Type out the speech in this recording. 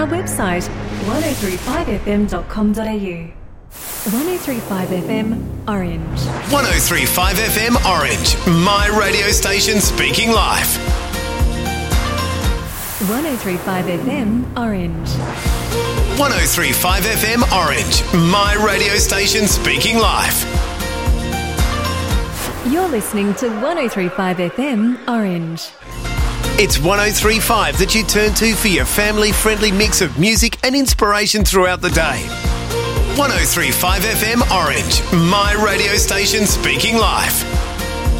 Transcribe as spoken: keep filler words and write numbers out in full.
our website one oh three five f m dot com dot a u. one oh three point five F M Orange. one oh three point five F M Orange, my radio station speaking live. one oh three point five F M Orange. one oh three point five F M Orange, my radio station speaking live. You're listening to one oh three point five F M Orange. It's one oh three point five that you turn to for your family-friendly mix of music and inspiration throughout the day. one oh three point five F M Orange, my radio station speaking live.